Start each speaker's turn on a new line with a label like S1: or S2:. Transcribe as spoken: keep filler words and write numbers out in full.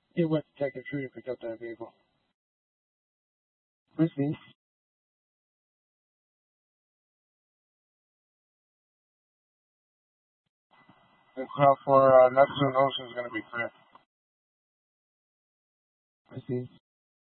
S1: It was Detective True to pick up that vehicle. Listening. The crowd for uh, Neptune Ocean is going to be clear. Listening.